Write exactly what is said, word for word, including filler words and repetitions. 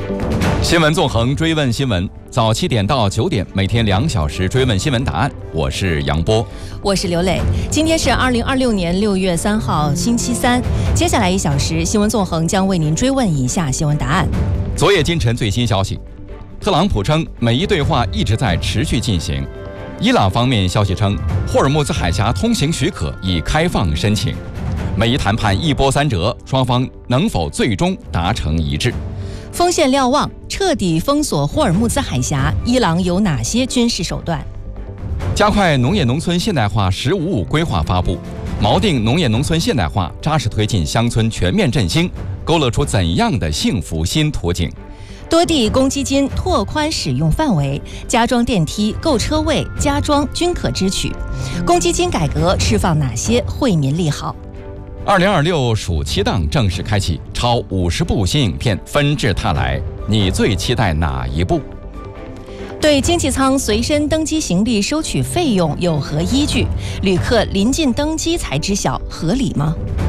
新闻纵横，追问新闻，早七点到九点，每天两小时追问新闻答案。我是杨波， 我是刘磊。今天是二零二六年六月三号，星期三。接下来一小时，新闻纵横将为您追问以下新闻答案。 昨夜今晨最新消息，特朗普称美伊对话一直在持续进行。伊朗方面消息称，霍尔木兹海峡通行许可已开放申请。美伊谈判一波三折，双方能否最终达成一致？ 锋线瞭望，彻底封锁霍尔木兹海峡，伊朗有哪些军事手段？ 加快农业农村现代化“十五五”规划发布，锚定农业农村现代化，扎实推进乡村全面振兴，勾勒出怎样的幸福新图景？ 多地公积金拓宽使用范围，加装电梯、购车位、加装均可支取。公积金改革释放哪些惠民利好？ 二零二六暑期档正式开启，超五十部新影片纷至沓来，你最期待哪一部？ 对经济舱随身登机行李收取费用有何依据？旅客临近登机才知晓，合理吗？